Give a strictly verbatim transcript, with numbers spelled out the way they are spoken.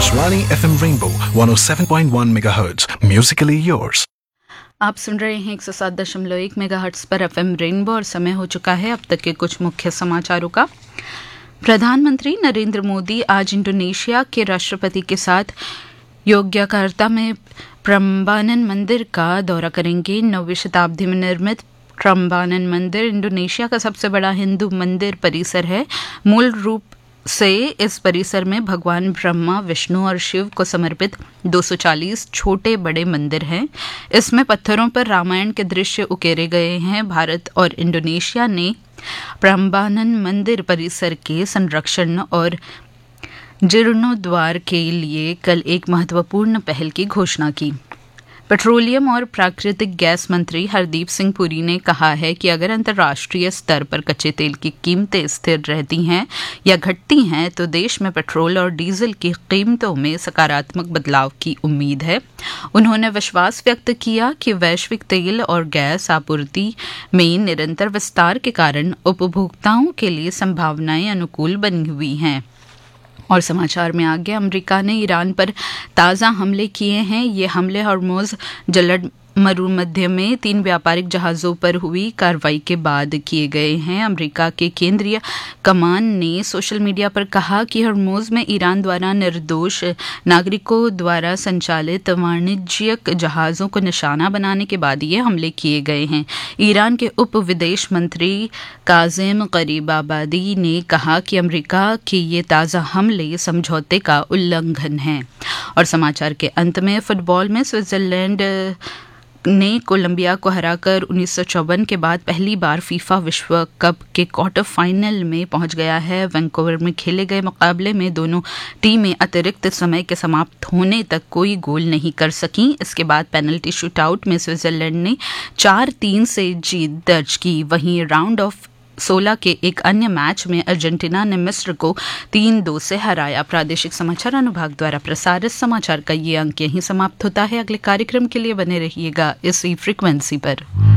Akashvani F M Rainbow one oh seven point one megahertz. Musically yours. आप सुन रहे हैं एक सौ सात दशमलव एक मेगाहर्ट्ज़ पर एफएम रेनबो और समय हो चुका है अब तक के कुछ मुख्य समाचारों का। प्रधानमंत्री नरेंद्र मोदी आज इंडोनेशिया के राष्ट्रपति के साथ योग्यकार्ता में प्रम्बानन मंदिर का दौरा करेंगे। नौवीं शताब्दी में निर्मित प्रम्बानन मंदिर इंडोनेशिया का सबसे बड़ा हिंदू मंदिर परिसर है। मूल रूप से इस परिसर में भगवान ब्रह्मा, विष्णु और शिव को समर्पित दो सौ चालीस छोटे बड़े मंदिर हैं। इसमें पत्थरों पर रामायण के दृश्य उकेरे गए हैं। भारत और इंडोनेशिया ने प्रम्बानन मंदिर परिसर के संरक्षण और जीर्णोद्धार के लिए कल एक महत्वपूर्ण पहल की घोषणा की। पेट्रोलियम और प्राकृतिक गैस मंत्री हरदीप सिंह पुरी ने कहा है कि अगर अंतर्राष्ट्रीय स्तर पर कच्चे तेल की कीमतें स्थिर रहती हैं या घटती हैं तो देश में पेट्रोल और डीजल की कीमतों में सकारात्मक बदलाव की उम्मीद है। उन्होंने विश्वास व्यक्त किया कि वैश्विक तेल और गैस आपूर्ति में निरंतर विस्तार के कारण उपभोक्ताओं के लिए संभावनाएं अनुकूल बनी हुई हैं। और समाचार में आगे, अमेरिका ने ईरान पर ताज़ा हमले किए हैं। ये हमले हॉर्मुज़ जलद मरुमध्य में तीन व्यापारिक जहाज़ों पर हुई कार्रवाई के बाद किए गए हैं। अमेरिका के केंद्रीय कमान ने सोशल मीडिया पर कहा कि हॉर्मुज़ में ईरान द्वारा निर्दोष नागरिकों द्वारा संचालित वाणिज्यिक जहाज़ों को निशाना बनाने के बाद ये हमले किए गए हैं। ईरान के उप विदेश मंत्री काजिम गरीबाबादी ने कहा कि अमेरिका के ये ताज़ा हमले समझौते का उल्लंघन है। और समाचार के अंत में फुटबॉल में स्विट्जरलैंड ने कोलंबिया को हराकर उन्नीस सौ चौवन के बाद पहली बार फीफा विश्व कप के क्वार्टर फाइनल में पहुंच गया है। वैंकूवर में खेले गए मुकाबले में दोनों टीमें अतिरिक्त समय के समाप्त होने तक कोई गोल नहीं कर सकीं। इसके बाद पेनल्टी शूटआउट में स्विट्जरलैंड ने चार तीन से जीत दर्ज की। वहीं राउंड ऑफ सोलह के एक अन्य मैच में अर्जेंटीना ने मिस्र को तीन दो से हराया। प्रादेशिक समाचार अनुभाग द्वारा प्रसारित समाचार का ये अंक यहीं समाप्त होता है। अगले कार्यक्रम के लिए बने रहिएगा इसी फ्रीक्वेंसी पर।